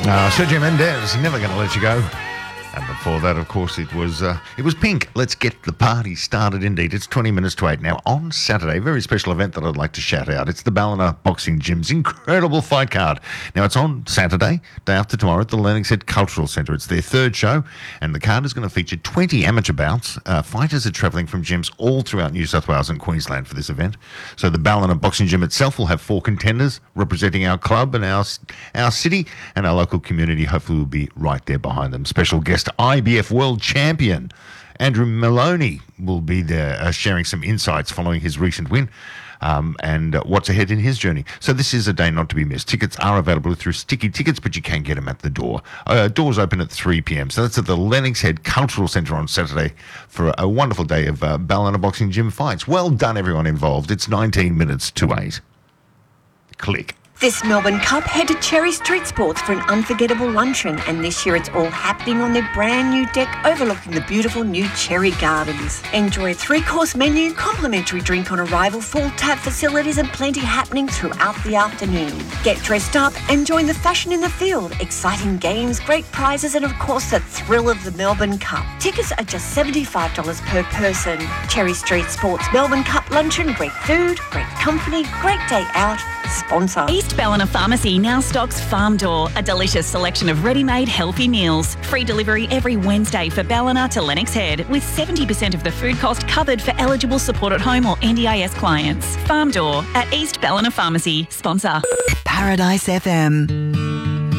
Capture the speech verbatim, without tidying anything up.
Uh, Sergio Mendes, Never Gonna Let You Go. And before that, of course, it was uh, it was Pink. Let's get the party started indeed. It's twenty minutes to eight now on Saturday. Very special event that I'd like to shout out. It's the Ballina Boxing Gym's incredible fight card. Now, it's on Saturday, day after tomorrow, at the Lennox Head Cultural Centre. It's their third show, and the card is going to feature twenty amateur bouts. Uh, fighters are travelling from gyms all throughout New South Wales and Queensland for this event. So the Ballina Boxing Gym itself will have four contenders representing our club and our, our city, and our local community hopefully will be right there behind them. Special guest I B F World Champion Andrew Maloney will be there uh, sharing some insights following his recent win um, and uh, what's ahead in his journey. So this is a day not to be missed. Tickets are available through Sticky Tickets, but you can get them at the door. Uh, doors open at three p.m. So that's at the Lennox Head Cultural Centre on Saturday for a wonderful day of uh, Ballina Boxing Gym fights. Well done, everyone involved. It's nineteen minutes to eight. Click. This Melbourne Cup, head to Cherry Street Sports for an unforgettable luncheon, and this year it's all happening on their brand new deck overlooking the beautiful new Cherry Gardens. Enjoy a three-course menu, complimentary drink on arrival, full tap facilities and plenty happening throughout the afternoon. Get dressed up and join the fashion in the field, exciting games, great prizes and of course the thrill of the Melbourne Cup. Tickets are just seventy-five dollars per person. Cherry Street Sports Melbourne Cup luncheon, great food, great company, great day out. Sponsor. East Ballina Pharmacy now stocks Farm Door, a delicious selection of ready-made healthy meals. Free delivery every Wednesday for Ballina to Lennox Head, with seventy percent of the food cost covered for eligible support at home or N D I S clients. Farm Door at East Ballina Pharmacy. Sponsor. Paradise F M.